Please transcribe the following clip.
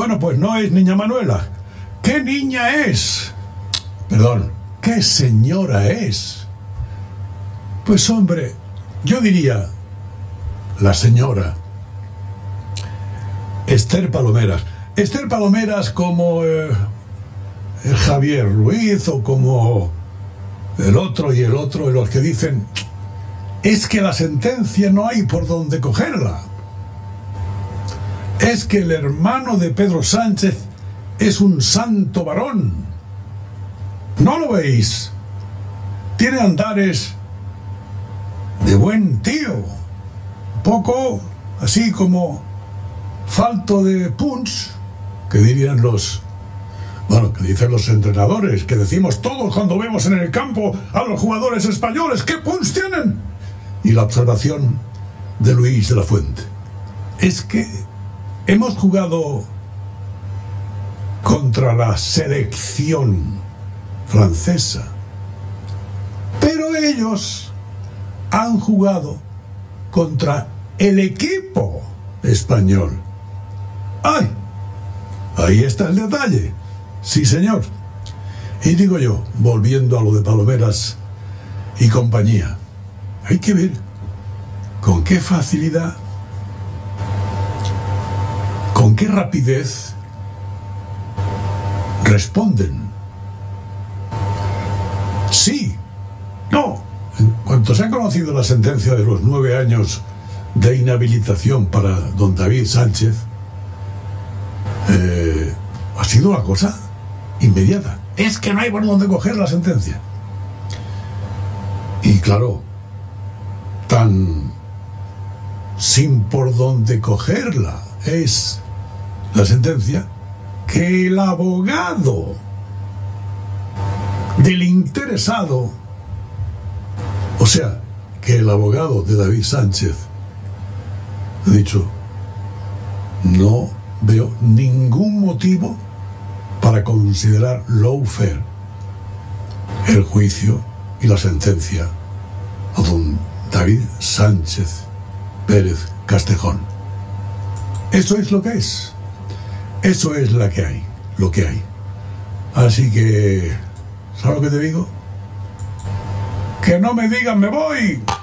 Bueno, pues no es niña Manuela. ¿Qué niña es? Perdón, ¿qué señora es? Pues hombre, yo diría la señora Esther Palomeras. Esther Palomeras como el Javier Ruiz o como el otro y los que dicen es que la sentencia no hay por dónde cogerla. Es que el hermano de Pedro Sánchez es un santo varón. ¿No lo veis? Tiene andares de buen tío. Un poco así como falto de punch, que dirían que dicen los entrenadores, que decimos todos cuando vemos en el campo a los jugadores españoles, ¿qué punch tienen? Y la observación de Luis de la Fuente es que hemos jugado contra la selección francesa, pero ellos han jugado contra el equipo español. ¡Ay! Ahí está el detalle. Sí, señor. Y digo yo, volviendo a lo de Palomeras y compañía, hay que ver con qué facilidad, con qué rapidez responden. Sí, no. En cuanto se ha conocido la sentencia de los 9 años de inhabilitación para don David Sánchez, ha sido una cosa inmediata. Es que no hay por dónde coger la sentencia. Y claro, tan sin por dónde cogerla es la sentencia que el abogado del interesado, o sea, que el abogado de David Sánchez ha dicho: no veo ningún motivo para considerar lawfare el juicio y la sentencia a don David Sánchez Pérez Castejón. Eso es lo que es. Eso es lo que hay. Así que, ¿sabes lo que te digo? Que no me digan me voy.